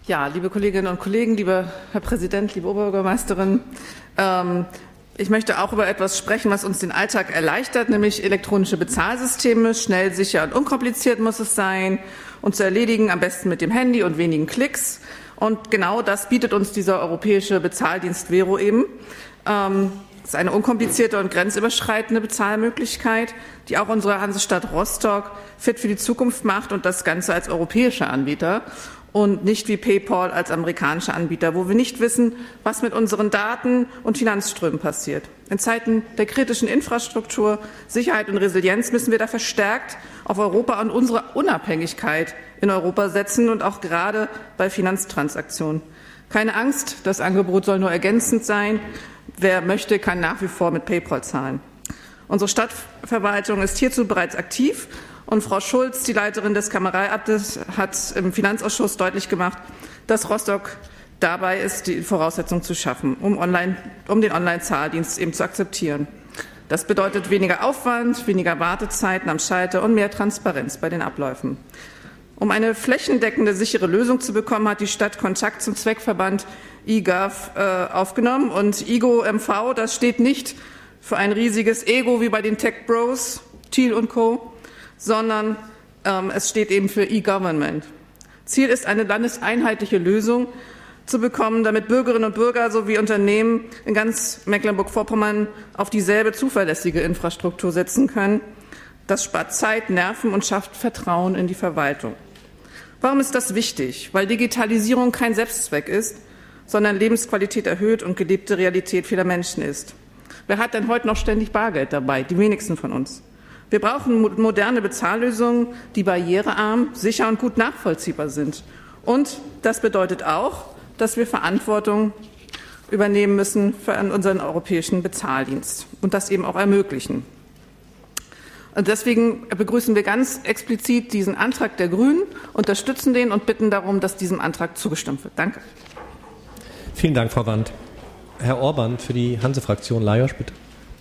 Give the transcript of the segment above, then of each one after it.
Ja, liebe Kolleginnen und Kollegen, lieber Herr Präsident, liebe Oberbürgermeisterin, ich möchte auch über etwas sprechen, was uns den Alltag erleichtert, nämlich elektronische Bezahlsysteme. Schnell, sicher und unkompliziert muss es sein und zu erledigen, am besten mit dem Handy und wenigen Klicks. Und genau das bietet uns dieser europäische Bezahldienst Vero eben. Es ist eine unkomplizierte und grenzüberschreitende Bezahlmöglichkeit, die auch unsere Hansestadt Rostock fit für die Zukunft macht und das Ganze als europäischer Anbieter und nicht wie PayPal als amerikanischer Anbieter, wo wir nicht wissen, was mit unseren Daten und Finanzströmen passiert. In Zeiten der kritischen Infrastruktur, Sicherheit und Resilienz müssen wir da verstärkt auf Europa und unsere Unabhängigkeit in Europa setzen und auch gerade bei Finanztransaktionen. Keine Angst, das Angebot soll nur ergänzend sein. Wer möchte, kann nach wie vor mit PayPal zahlen. Unsere Stadtverwaltung ist hierzu bereits aktiv. Und Frau Schulz, die Leiterin des Kämmereiamtes, hat im Finanzausschuss deutlich gemacht, dass Rostock dabei ist, die Voraussetzungen zu schaffen, um den Online-Zahldienst eben zu akzeptieren. Das bedeutet weniger Aufwand, weniger Wartezeiten am Schalter und mehr Transparenz bei den Abläufen. Um eine flächendeckende, sichere Lösung zu bekommen, hat die Stadt Kontakt zum Zweckverband eGov aufgenommen. Und IGO-MV, das steht nicht für ein riesiges Ego wie bei den Tech Bros, Thiel und Co., sondern es steht eben für E-Government. Ziel ist, eine landeseinheitliche Lösung zu bekommen, damit Bürgerinnen und Bürger sowie Unternehmen in ganz Mecklenburg-Vorpommern auf dieselbe zuverlässige Infrastruktur setzen können. Das spart Zeit, Nerven und schafft Vertrauen in die Verwaltung. Warum ist das wichtig? Weil Digitalisierung kein Selbstzweck ist, sondern Lebensqualität erhöht und gelebte Realität vieler Menschen ist. Wer hat denn heute noch ständig Bargeld dabei? Die wenigsten von uns. Wir brauchen moderne Bezahllösungen, die barrierearm, sicher und gut nachvollziehbar sind. Und das bedeutet auch, dass wir Verantwortung übernehmen müssen für unseren europäischen Bezahldienst und das eben auch ermöglichen. Und deswegen begrüßen wir ganz explizit diesen Antrag der Grünen, unterstützen den und bitten darum, dass diesem Antrag zugestimmt wird. Danke. Vielen Dank, Frau Wandt. Herr Orban für die Hanse-Fraktion. Lajos, bitte.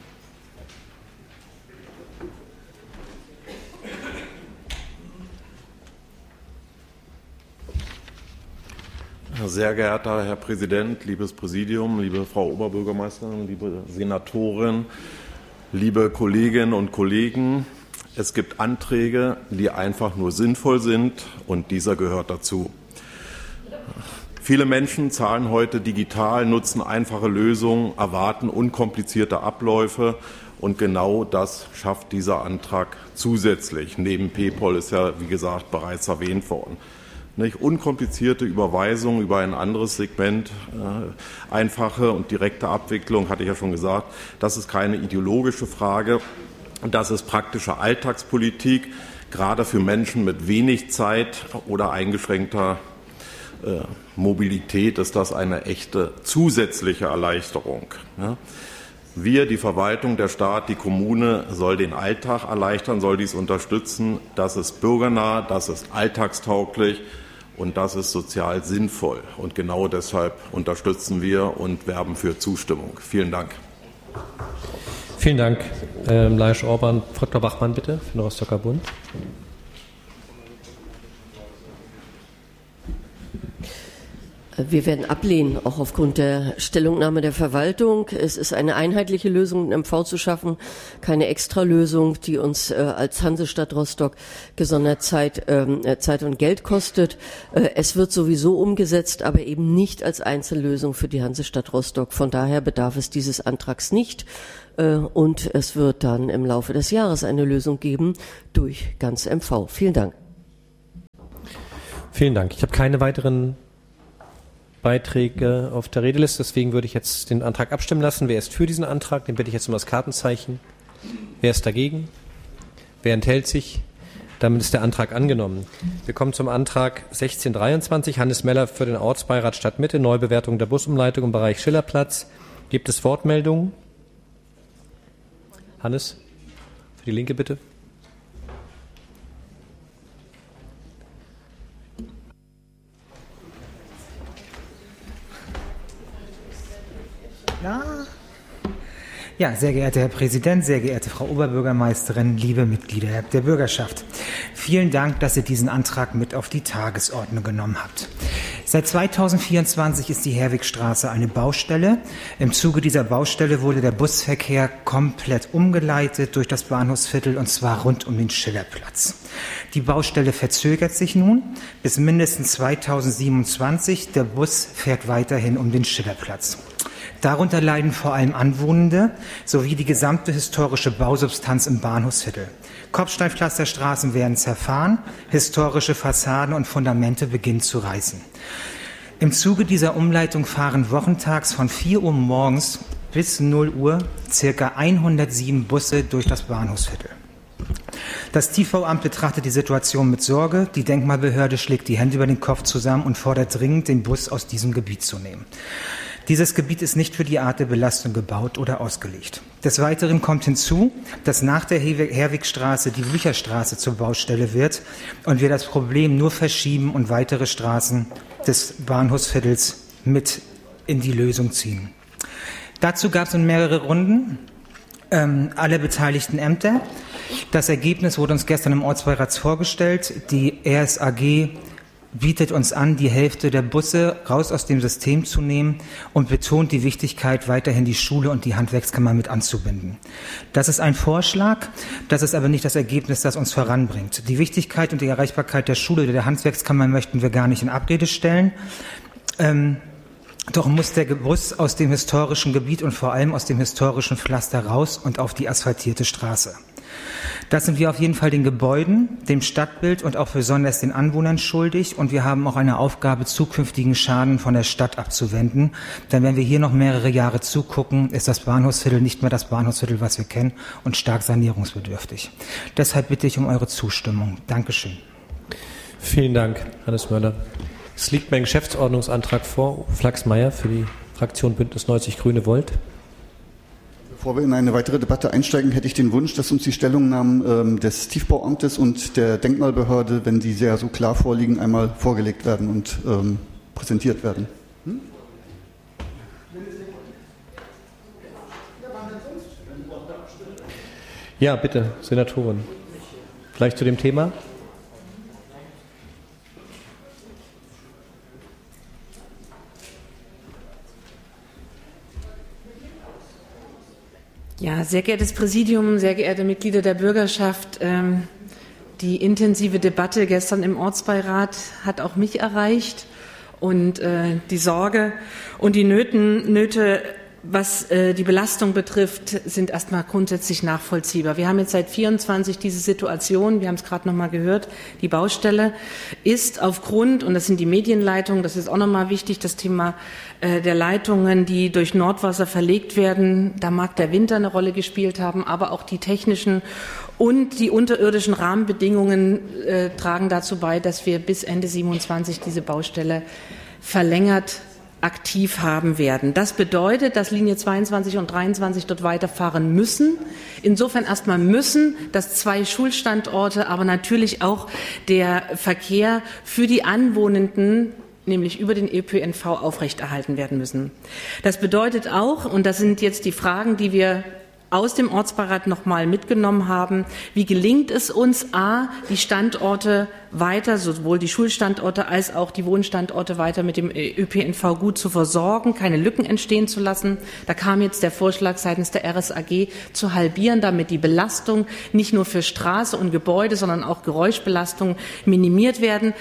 Sehr geehrter Herr Präsident, liebes Präsidium, liebe Frau Oberbürgermeisterin, liebe Senatorin, liebe Kolleginnen und Kollegen, es gibt Anträge, die einfach nur sinnvoll sind, und dieser gehört dazu. Viele Menschen zahlen heute digital, nutzen einfache Lösungen, erwarten unkomplizierte Abläufe, und genau das schafft dieser Antrag zusätzlich. Neben PayPal ist ja, wie gesagt, bereits erwähnt worden. Nicht unkomplizierte Überweisung über ein anderes Segment, einfache und direkte Abwicklung, hatte ich ja schon gesagt, das ist keine ideologische Frage, das ist praktische Alltagspolitik. Gerade für Menschen mit wenig Zeit oder eingeschränkter Mobilität ist das eine echte zusätzliche Erleichterung. Wir, die Verwaltung, der Staat, die Kommune, soll den Alltag erleichtern, soll dies unterstützen. Das ist bürgernah, das ist alltagstauglich und das ist sozial sinnvoll. Und genau deshalb unterstützen wir und werben für Zustimmung. Vielen Dank. Vielen Dank, Lajos Orban. Frau Dr. Bachmann, bitte, für den Rostocker Bund. Wir werden ablehnen, auch aufgrund der Stellungnahme der Verwaltung. Es ist eine einheitliche Lösung in MV zu schaffen, keine Extralösung, die uns als Hansestadt Rostock gesondert Zeit und Geld kostet. Es wird sowieso umgesetzt, aber eben nicht als Einzellösung für die Hansestadt Rostock. Von daher bedarf es dieses Antrags nicht. Und es wird dann im Laufe des Jahres eine Lösung geben durch ganz MV. Vielen Dank. Vielen Dank. Ich habe keine weiteren Beiträge auf der Redeliste, deswegen würde ich jetzt den Antrag abstimmen lassen. Wer ist für diesen Antrag? Den bitte ich jetzt um das Kartenzeichen. Wer ist dagegen? Wer enthält sich? Damit ist der Antrag angenommen. Wir kommen zum Antrag 1623, Hannes Meller für den Ortsbeirat Stadtmitte, Neubewertung der Busumleitung im Bereich Schillerplatz. Gibt es Wortmeldungen? Hannes, für die Linke bitte. Ja, sehr geehrter Herr Präsident, sehr geehrte Frau Oberbürgermeisterin, liebe Mitglieder der Bürgerschaft. Vielen Dank, dass ihr diesen Antrag mit auf die Tagesordnung genommen habt. Seit 2024 ist die Herwigstraße eine Baustelle. Im Zuge dieser Baustelle wurde der Busverkehr komplett umgeleitet durch das Bahnhofsviertel, und zwar rund um den Schillerplatz. Die Baustelle verzögert sich nun bis mindestens 2027. Der Bus fährt weiterhin um den Schillerplatz. Darunter leiden vor allem Anwohnende sowie die gesamte historische Bausubstanz im Bahnhofsviertel. Kopfsteinpflasterstraßen werden zerfahren, historische Fassaden und Fundamente beginnen zu reißen. Im Zuge dieser Umleitung fahren wochentags von 4 Uhr morgens bis 0 Uhr ca. 107 Busse durch das Bahnhofsviertel. Das Tiefbauamt betrachtet die Situation mit Sorge. Die Denkmalbehörde schlägt die Hände über den Kopf zusammen und fordert dringend, den Bus aus diesem Gebiet zu nehmen. Dieses Gebiet ist nicht für die Art der Belastung gebaut oder ausgelegt. Des Weiteren kommt hinzu, dass nach der Herwigstraße die Blücherstraße zur Baustelle wird und wir das Problem nur verschieben und weitere Straßen des Bahnhofsviertels mit in die Lösung ziehen. Dazu gab es nun mehrere Runden aller beteiligten Ämter. Das Ergebnis wurde uns gestern im Ortsbeirat vorgestellt. Die RSAG bietet uns an, die Hälfte der Busse raus aus dem System zu nehmen und betont die Wichtigkeit, weiterhin die Schule und die Handwerkskammer mit anzubinden. Das ist ein Vorschlag, das ist aber nicht das Ergebnis, das uns voranbringt. Die Wichtigkeit und die Erreichbarkeit der Schule oder der Handwerkskammer möchten wir gar nicht in Abrede stellen. Doch muss der Bus aus dem historischen Gebiet und vor allem aus dem historischen Pflaster raus und auf die asphaltierte Straße. Das sind wir auf jeden Fall den Gebäuden, dem Stadtbild und auch besonders den Anwohnern schuldig. Und wir haben auch eine Aufgabe, zukünftigen Schaden von der Stadt abzuwenden. Denn wenn wir hier noch mehrere Jahre zugucken, ist das Bahnhofsviertel nicht mehr das Bahnhofsviertel, was wir kennen, und stark sanierungsbedürftig. Deshalb bitte ich um eure Zustimmung. Dankeschön. Vielen Dank, Hannes Möller. Es liegt mein Geschäftsordnungsantrag vor. Flachsmeier für die Fraktion Bündnis 90 Grüne Volt. Bevor wir in eine weitere Debatte einsteigen, hätte ich den Wunsch, dass uns die Stellungnahmen des Tiefbauamtes und der Denkmalbehörde, wenn die sehr so klar vorliegen, einmal vorgelegt werden und präsentiert werden. Ja, bitte, Senatorin. Vielleicht zu dem Thema? Ja, sehr geehrtes Präsidium, sehr geehrte Mitglieder der Bürgerschaft, die intensive Debatte gestern im Ortsbeirat hat auch mich erreicht und die Sorge und die Nöte, was die Belastung betrifft, sind erstmal grundsätzlich nachvollziehbar. Wir haben jetzt seit 24 diese Situation, wir haben es gerade noch mal gehört, die Baustelle ist aufgrund, und das sind die Medienleitungen, das ist auch noch mal wichtig, das Thema der Leitungen, die durch Nordwasser verlegt werden, da mag der Winter eine Rolle gespielt haben, aber auch die technischen und die unterirdischen Rahmenbedingungen tragen dazu bei, dass wir bis Ende 27 diese Baustelle verlängert aktiv haben werden. Das bedeutet, dass Linie 22 und 23 dort weiterfahren müssen. Insofern erstmal müssen, dass 2 Schulstandorte, aber natürlich auch der Verkehr für die Anwohnenden, nämlich über den ÖPNV, aufrechterhalten werden müssen. Das bedeutet auch, und das sind jetzt die Fragen, die wir aus dem Ortsbeirat noch mal mitgenommen haben, wie gelingt es uns, die Standorte weiter, sowohl die Schulstandorte als auch die Wohnstandorte weiter mit dem ÖPNV gut zu versorgen, keine Lücken entstehen zu lassen. Da kam jetzt der Vorschlag seitens der RSAG zu halbieren, damit die Belastung nicht nur für Straße und Gebäude, sondern auch Geräuschbelastung minimiert werden.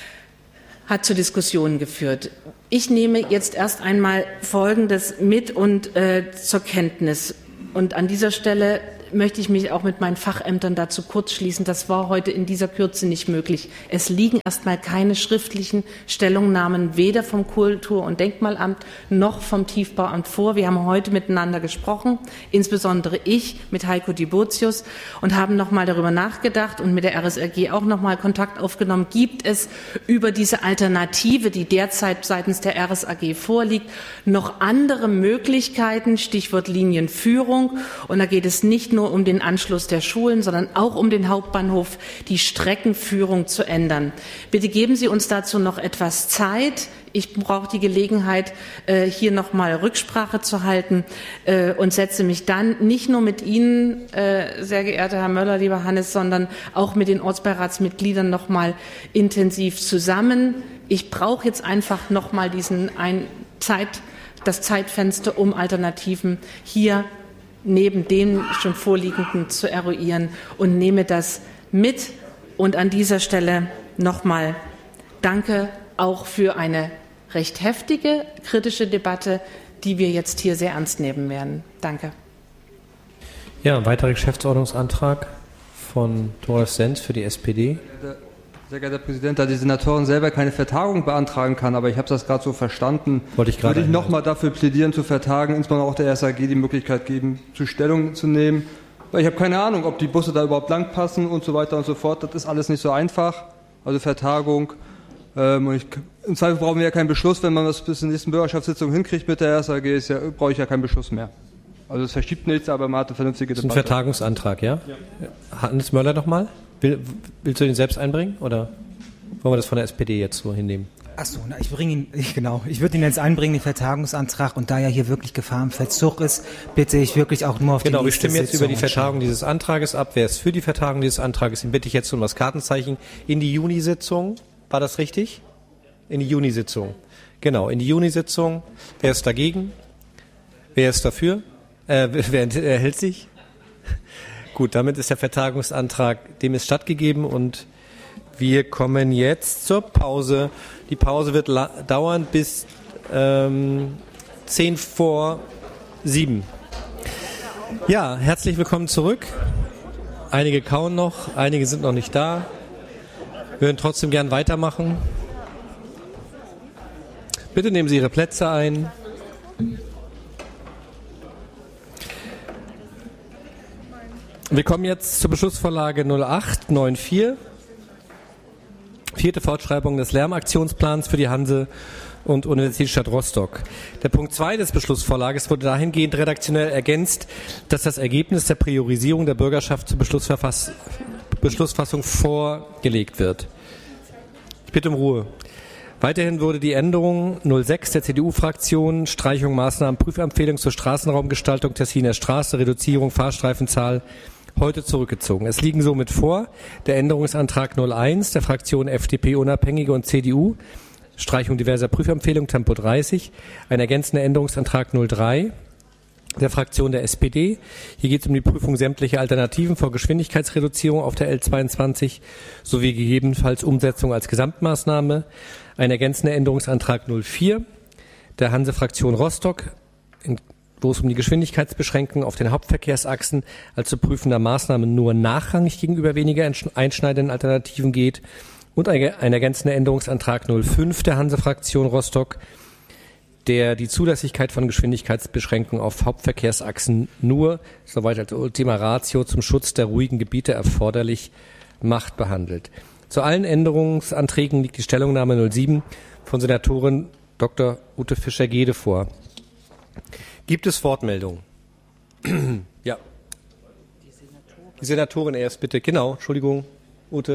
Hat zu Diskussionen geführt. Ich nehme jetzt erst einmal Folgendes mit und zur Kenntnis. Und an dieser Stelle möchte ich mich auch mit meinen Fachämtern dazu kurzschließen. Das war heute in dieser Kürze nicht möglich. Es liegen erstmal keine schriftlichen Stellungnahmen weder vom Kultur- und Denkmalamt noch vom Tiefbauamt vor. Wir haben heute miteinander gesprochen, insbesondere ich mit Heiko Diebotius, und haben noch mal darüber nachgedacht und mit der RSRG auch noch mal Kontakt aufgenommen. Gibt es über diese Alternative, die derzeit seitens der RSAG vorliegt, noch andere Möglichkeiten, Stichwort Linienführung? Und da geht es nicht nur nur um den Anschluss der Schulen, sondern auch um den Hauptbahnhof, die Streckenführung zu ändern. Bitte geben Sie uns dazu noch etwas Zeit. Ich brauche die Gelegenheit, hier noch mal Rücksprache zu halten und setze mich dann nicht nur mit Ihnen, sehr geehrter Herr Möller, lieber Hannes, sondern auch mit den Ortsbeiratsmitgliedern noch mal intensiv zusammen. Ich brauche jetzt einfach noch mal das Zeitfenster, um Alternativen hier neben den schon vorliegenden zu eruieren und nehme das mit. Und an dieser Stelle noch mal danke auch für eine recht heftige, kritische Debatte, die wir jetzt hier sehr ernst nehmen werden. Danke. Ja, ein weiterer Geschäftsordnungsantrag von Thomas Sens für die SPD. Sehr geehrter Herr Präsident, da die Senatorin selber keine Vertagung beantragen kann, aber ich habe das gerade so verstanden, würde ich nochmal dafür plädieren, zu vertagen, insbesondere auch der SAG die Möglichkeit geben, zur Stellung zu nehmen. Weil ich habe keine Ahnung, ob die Busse da überhaupt lang passen und so weiter und so fort. Das ist alles nicht so einfach. Also Vertagung. Im Zweifel brauchen wir ja keinen Beschluss, wenn man das bis zur nächsten Bürgerschaftssitzung hinkriegt mit der SAG, brauche ich ja keinen Beschluss mehr. Also es verschiebt nichts, aber man hat eine vernünftige Debatte. Das ist ein Vertagungsantrag, ja? Hannes Möller nochmal? Willst du den selbst einbringen oder wollen wir das von der SPD jetzt so hinnehmen? Achso, ich bringe ihn, ich würde ihn jetzt einbringen, den Vertagungsantrag, und da ja hier wirklich Gefahr im Verzug ist, bitte ich wirklich auch nur auf die nächste Sitzung. Genau, wir stimmen jetzt über die Vertagung dieses Antrages ab. Wer ist für die Vertagung dieses Antrages? Den bitte ich jetzt um das Kartenzeichen in die Junisitzung. War das richtig? In die Junisitzung. Genau, in die Junisitzung. Wer ist dagegen? Wer ist dafür? Wer erhält sich? Gut, damit ist der Vertagungsantrag, dem ist stattgegeben, und wir kommen jetzt zur Pause. Die Pause wird dauern bis 10 vor 7. Ja, herzlich willkommen zurück. Einige kauen noch, einige sind noch nicht da. Wir würden trotzdem gern weitermachen. Bitte nehmen Sie Ihre Plätze ein. Wir kommen jetzt zur Beschlussvorlage 0894. Vierte Fortschreibung des Lärmaktionsplans für die Hanse und Universitätsstadt Rostock. Der Punkt 2 des Beschlussvorlages wurde dahingehend redaktionell ergänzt, dass das Ergebnis der Priorisierung der Bürgerschaft zur Beschlussfassung vorgelegt wird. Ich bitte um Ruhe. Weiterhin wurde die Änderung 06 der CDU-Fraktion, Streichung Maßnahmen, Prüfempfehlung zur Straßenraumgestaltung Tessiner Straße, Reduzierung Fahrstreifenzahl, heute zurückgezogen. Es liegen somit vor der Änderungsantrag 01 der Fraktion FDP Unabhängige und CDU, Streichung diverser Prüfempfehlungen, Tempo 30, ein ergänzender Änderungsantrag 03 der Fraktion der SPD. Hier geht es um die Prüfung sämtlicher Alternativen vor Geschwindigkeitsreduzierung auf der L22 sowie gegebenenfalls Umsetzung als Gesamtmaßnahme. Ein ergänzender Änderungsantrag 04 der Hanse-Fraktion Rostock, wo es um die Geschwindigkeitsbeschränkung auf den Hauptverkehrsachsen als zu prüfender Maßnahme nur nachrangig gegenüber weniger einschneidenden Alternativen geht, und ein ergänzender Änderungsantrag 05 der Hanse-Fraktion Rostock, der die Zulässigkeit von Geschwindigkeitsbeschränkungen auf Hauptverkehrsachsen nur, soweit als Ultima Ratio zum Schutz der ruhigen Gebiete erforderlich macht, behandelt. Zu allen Änderungsanträgen liegt die Stellungnahme 07 von Senatorin Dr. Ute Fischer-Gede vor. Gibt es Wortmeldungen? Ja. Die Senatorin erst, bitte. Genau, Entschuldigung, Ute.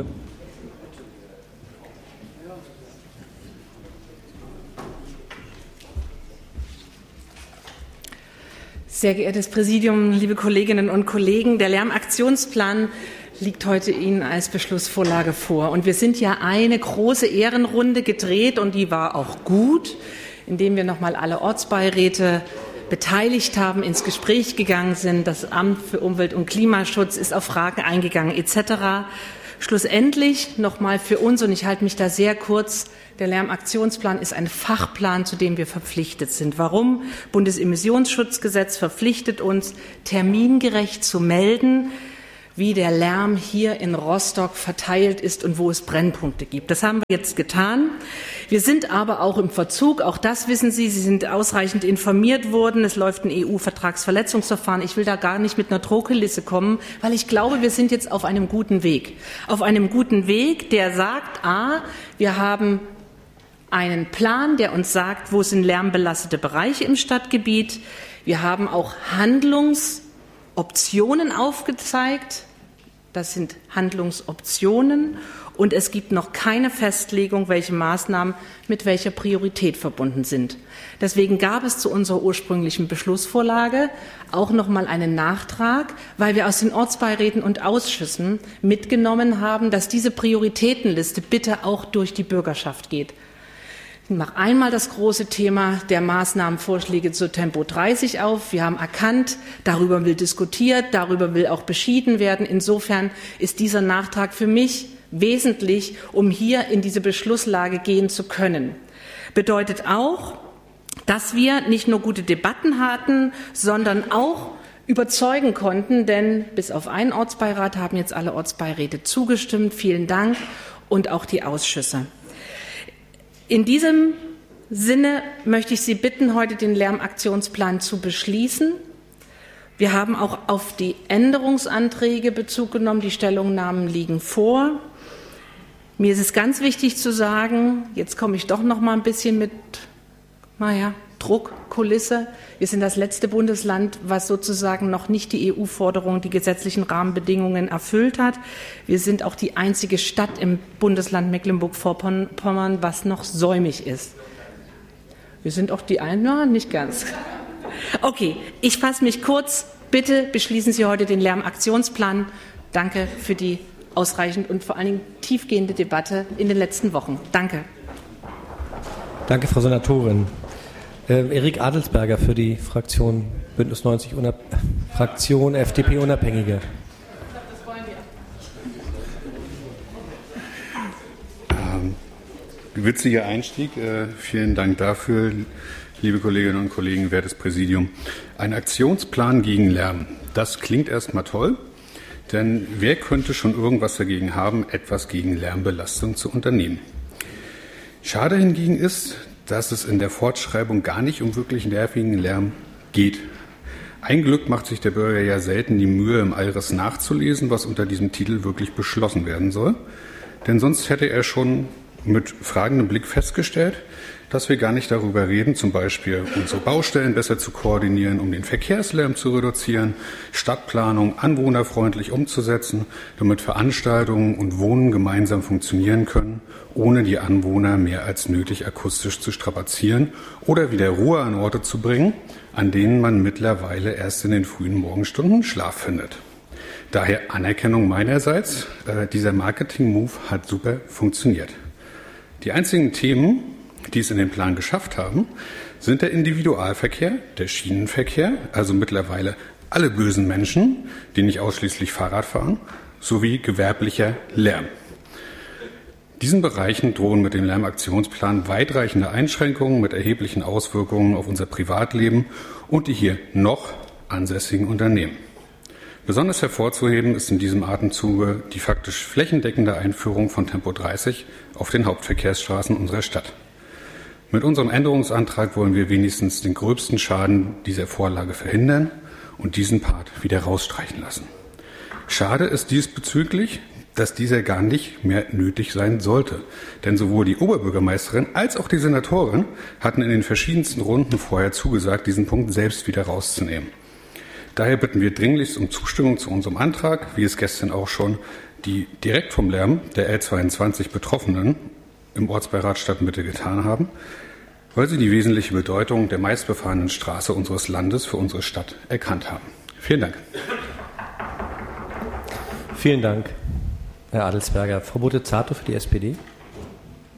Sehr geehrtes Präsidium, liebe Kolleginnen und Kollegen, der Lärmaktionsplan liegt heute Ihnen als Beschlussvorlage vor. Und wir sind ja eine große Ehrenrunde gedreht, und die war auch gut, indem wir nochmal alle Ortsbeiräte beteiligt haben, ins Gespräch gegangen sind. Das Amt für Umwelt- und Klimaschutz ist auf Fragen eingegangen etc. Schlussendlich nochmal für uns, und ich halte mich da sehr kurz, der Lärmaktionsplan ist ein Fachplan, zu dem wir verpflichtet sind. Warum? Bundesemissionsschutzgesetz verpflichtet uns, termingerecht zu melden, wie der Lärm hier in Rostock verteilt ist und wo es Brennpunkte gibt. Das haben wir jetzt getan. Wir sind aber auch im Verzug. Auch das wissen Sie. Sie sind ausreichend informiert worden. Es läuft ein EU-Vertragsverletzungsverfahren. Ich will da gar nicht mit einer Drohkulisse kommen, weil ich glaube, wir sind jetzt auf einem guten Weg. Auf einem guten Weg, der sagt, wir haben einen Plan, der uns sagt, wo sind lärmbelastete Bereiche im Stadtgebiet. Wir haben auch Optionen aufgezeigt. Das sind Handlungsoptionen und es gibt noch keine Festlegung, welche Maßnahmen mit welcher Priorität verbunden sind. Deswegen gab es zu unserer ursprünglichen Beschlussvorlage auch noch mal einen Nachtrag, weil wir aus den Ortsbeiräten und Ausschüssen mitgenommen haben, dass diese Prioritätenliste bitte auch durch die Bürgerschaft geht. Ich mache einmal das große Thema der Maßnahmenvorschläge zu Tempo 30 auf. Wir haben erkannt, darüber will diskutiert, darüber will auch beschieden werden. Insofern ist dieser Nachtrag für mich wesentlich, um hier in diese Beschlusslage gehen zu können. Bedeutet auch, dass wir nicht nur gute Debatten hatten, sondern auch überzeugen konnten, denn bis auf einen Ortsbeirat haben jetzt alle Ortsbeiräte zugestimmt. Vielen Dank und auch die Ausschüsse. In diesem Sinne möchte ich Sie bitten, heute den Lärmaktionsplan zu beschließen. Wir haben auch auf die Änderungsanträge Bezug genommen. Die Stellungnahmen liegen vor. Mir ist es ganz wichtig zu sagen, jetzt komme ich doch noch mal ein bisschen mit, Druckkulisse. Wir sind das letzte Bundesland, was sozusagen noch nicht die EU-Forderungen, die gesetzlichen Rahmenbedingungen erfüllt hat. Wir sind auch die einzige Stadt im Bundesland Mecklenburg-Vorpommern, was noch säumig ist. Wir sind auch die nicht ganz. Okay, ich fasse mich kurz. Bitte beschließen Sie heute den Lärmaktionsplan. Danke für die ausreichend und vor allen Dingen tiefgehende Debatte in den letzten Wochen. Danke. Danke, Frau Senatorin. Erik Adelsberger für die Fraktion Bündnis 90 Fraktion FDP Unabhängige. Witziger Einstieg. Vielen Dank dafür, liebe Kolleginnen und Kollegen, wertes Präsidium. Ein Aktionsplan gegen Lärm. Das klingt erstmal toll, denn wer könnte schon irgendwas dagegen haben, etwas gegen Lärmbelastung zu unternehmen? Schade hingegen ist, dass es in der Fortschreibung gar nicht um wirklich nervigen Lärm geht. Ein Glück macht sich der Bürger ja selten die Mühe, im Allriss nachzulesen, was unter diesem Titel wirklich beschlossen werden soll. Denn sonst hätte er schon mit fragendem Blick festgestellt, dass wir gar nicht darüber reden, zum Beispiel unsere Baustellen besser zu koordinieren, um den Verkehrslärm zu reduzieren, Stadtplanung anwohnerfreundlich umzusetzen, damit Veranstaltungen und Wohnen gemeinsam funktionieren können, ohne die Anwohner mehr als nötig akustisch zu strapazieren oder wieder Ruhe an Orte zu bringen, an denen man mittlerweile erst in den frühen Morgenstunden Schlaf findet. Daher Anerkennung meinerseits, dieser Marketing-Move hat super funktioniert. Die einzigen Themen, die es in den Plan geschafft haben, sind der Individualverkehr, der Schienenverkehr, also mittlerweile alle bösen Menschen, die nicht ausschließlich Fahrrad fahren, sowie gewerblicher Lärm. Diesen Bereichen drohen mit dem Lärmaktionsplan weitreichende Einschränkungen mit erheblichen Auswirkungen auf unser Privatleben und die hier noch ansässigen Unternehmen. Besonders hervorzuheben ist in diesem Atemzuge die faktisch flächendeckende Einführung von Tempo 30 auf den Hauptverkehrsstraßen unserer Stadt. Mit unserem Änderungsantrag wollen wir wenigstens den gröbsten Schaden dieser Vorlage verhindern und diesen Part wieder rausstreichen lassen. Schade ist diesbezüglich, dass dieser gar nicht mehr nötig sein sollte. Denn sowohl die Oberbürgermeisterin als auch die Senatorin hatten in den verschiedensten Runden vorher zugesagt, diesen Punkt selbst wieder rauszunehmen. Daher bitten wir dringlichst um Zustimmung zu unserem Antrag, wie es gestern auch schon die direkt vom Lärm der L22 Betroffenen im Ortsbeirat Stadtmitte getan haben, weil sie die wesentliche Bedeutung der meistbefahrenen Straße unseres Landes für unsere Stadt erkannt haben. Vielen Dank. Vielen Dank, Herr Adelsberger. Frau Bote-Zato für die SPD.